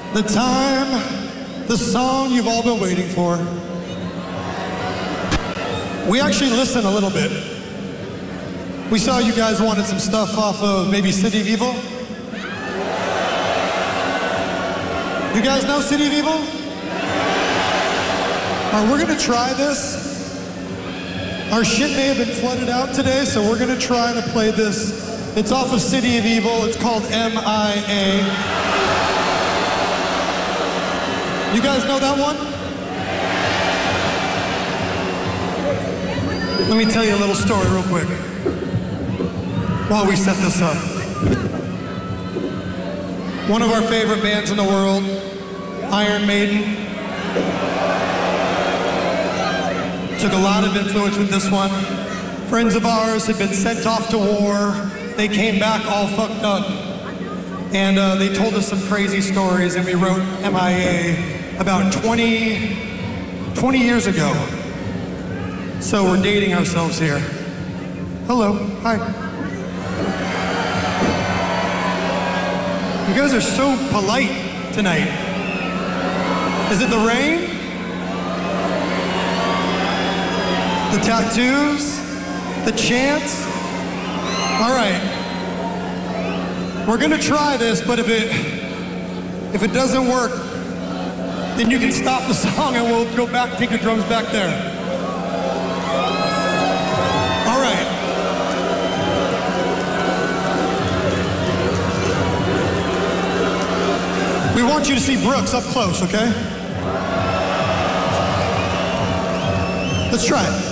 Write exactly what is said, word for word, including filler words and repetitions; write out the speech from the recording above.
The time, the song you've all been waiting for. We actually listened a little bit. We saw you guys wanted some stuff off of maybe City of Evil. You guys know City of Evil? All right, we're gonna try this. Our shit may have been flooded out today, so we're gonna try to play this. It's off of City of Evil. It's called M I A. You guys know that one? Let me tell you a little story real quick while we set this up. One of our favorite bands in the world, Iron Maiden, took a lot of influence with this one. Friends of ours had been sent off to war. They came back all fucked up. And uh, they told us some crazy stories, and we wrote M I A about twenty, twenty years ago. So we're dating ourselves here. Hello, hi. You guys are so polite tonight. Is it the rain? The tattoos? The chants? All right. We're gonna try this, but if it if it doesn't work, then you can stop the song and we'll go back, take the drums back there. All right. We want you to see Brooks up close, okay? Let's try it.